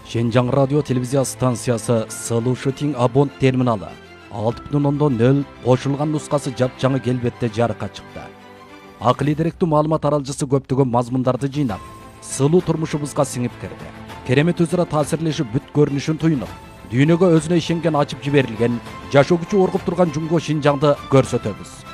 Шенжаң радио телевизия станциясы Сылуу Шутинг Абонт терминалы 6.0 кошулган нускасы жапжаңы келбетте жарыкка чыкты. Акылий деректүү маалымат аралжысы көптөгөн мазмундарды жыйнап, сылуу турмушубузга сиңип кирди. Керемет өзара таасирлешип бүт көрүнүшүн туйнуп, дүйнөгө өзүнө ишенген ачып жиберилген, жашоо күчү оргуп турган Жумго Шинжаңды көрсөтөбүз.